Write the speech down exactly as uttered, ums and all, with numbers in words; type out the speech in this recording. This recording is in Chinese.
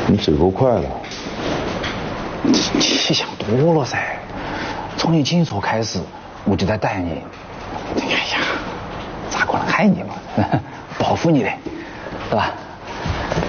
你走够快了。 你想多了噻，从你紧缩开始，我就在带你。哎呀，咋可能害你嘛？保护你的，对吧？